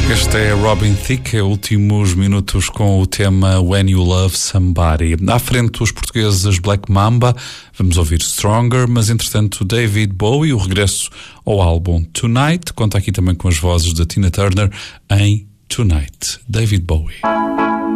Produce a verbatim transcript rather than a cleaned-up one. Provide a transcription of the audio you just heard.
Este é Robin Thicke, últimos minutos com o tema When You Love Somebody. À frente os portugueses Black Mamba, vamos ouvir Stronger, mas entretanto David Bowie, o regresso ao álbum Tonight, conta aqui também com as vozes da Tina Turner em Tonight. David Bowie.